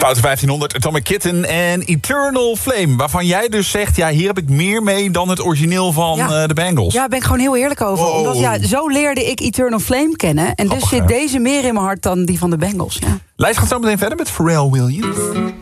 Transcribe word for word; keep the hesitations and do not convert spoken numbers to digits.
Foute vijftienhonderd, Atomic Kitten en Eternal Flame. Waarvan jij dus zegt, ja, hier heb ik meer mee dan het origineel van ja. uh, de Bangles. Ja, daar ben ik gewoon heel eerlijk over. Oh. Omdat ja, zo leerde ik Eternal Flame kennen. En Grappig, dus zit hè? deze meer in mijn hart dan die van de Bangles. Ja. Lijst gaat zo meteen verder met Pharrell Williams.